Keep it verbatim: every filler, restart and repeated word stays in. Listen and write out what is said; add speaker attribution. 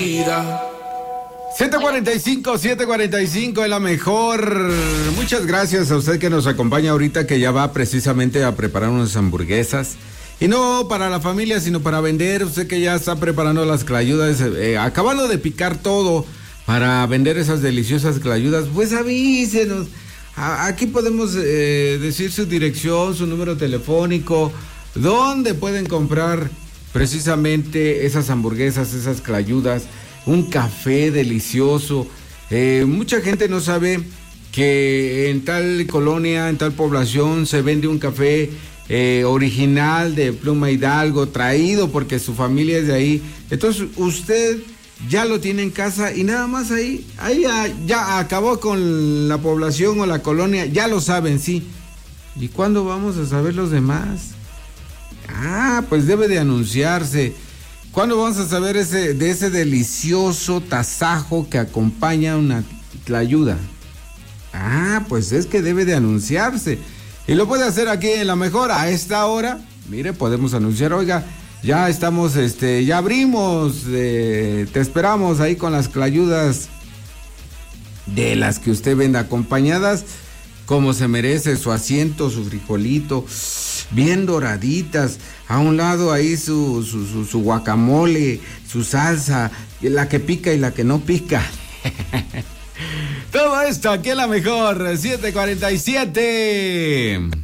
Speaker 1: vida.
Speaker 2: siete cuarenta y cinco, siete cuarenta y cinco es la mejor. Muchas gracias a usted que nos acompaña ahorita, que ya va precisamente a preparar unas hamburguesas. Y no para la familia, sino para vender. Usted que ya está preparando las clayudas, eh, acabando de picar todo para vender esas deliciosas clayudas, pues avísenos. A, aquí podemos eh, decir su dirección, su número telefónico, dónde pueden comprar precisamente esas hamburguesas, esas clayudas, un café delicioso. Eh, mucha gente no sabe que en tal colonia, en tal población se vende un café eh, original de Pluma Hidalgo, traído porque su familia es de ahí. Entonces usted ya lo tiene en casa y nada más ahí, ahí ya, ya acabó con la población o la colonia, ya lo saben, sí. ¿Y cuándo vamos a saber los demás? Ah, pues debe de anunciarse. ¿Cuándo vamos a saber ese, de ese delicioso tasajo que acompaña una tlayuda? Ah, pues es que debe de anunciarse. Y lo puede hacer aquí en La Mejor a esta hora. Mire, podemos anunciar, oiga, ya estamos, este, ya abrimos, eh, te esperamos ahí con las clayudas de las que usted venda, acompañadas como se merece, su asiento, su frijolito, bien doraditas, a un lado ahí su, su, su, su guacamole, su salsa, la que pica y la que no pica. Todo esto aquí en La Mejor, siete cuarenta y siete.